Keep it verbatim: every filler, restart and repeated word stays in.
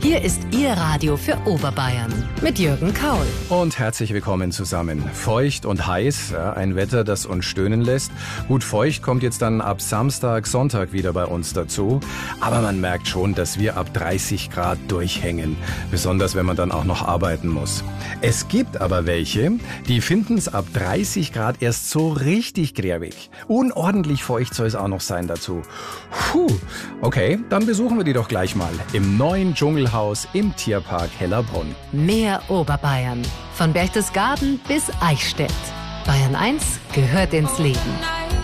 Hier ist Ihr Radio für Oberbayern mit Jürgen Kaul. Und herzlich willkommen zusammen. Feucht und heiß, ja, ein Wetter, das uns stöhnen lässt. Gut, feucht kommt jetzt dann ab Samstag, Sonntag wieder bei uns dazu. Aber man merkt schon, dass wir ab dreißig Grad durchhängen. Besonders, wenn man dann auch noch arbeiten muss. Es gibt aber welche, die finden es ab dreißig Grad erst so richtig gräbig. Unordentlich feucht soll es auch noch sein dazu. Puh, okay, dann besuchen wir die doch gleich mal im neuen Dschungelhaus im Tierpark Hellerbrunn. Mehr Oberbayern. Von Berchtesgaden bis Eichstätt. Bayern eins gehört ins Leben.